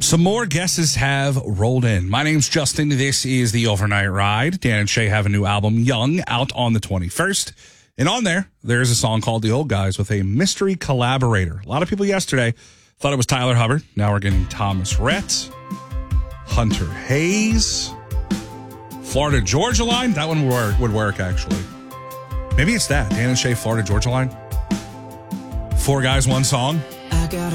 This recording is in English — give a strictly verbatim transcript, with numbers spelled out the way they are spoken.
Some more guesses have rolled in. My name's Justin. This is The Overnight Ride. Dan and Shay have a new album, Young, out on the twenty-first. And on there, there's a song called The Old Guys with a mystery collaborator. A lot of people yesterday thought it was Tyler Hubbard. Now we're getting Thomas Rhett, Hunter Hayes, Florida Georgia Line. That one would work, would work, actually. Maybe it's that. Dan and Shay, Florida Georgia Line. Four guys, one song. I got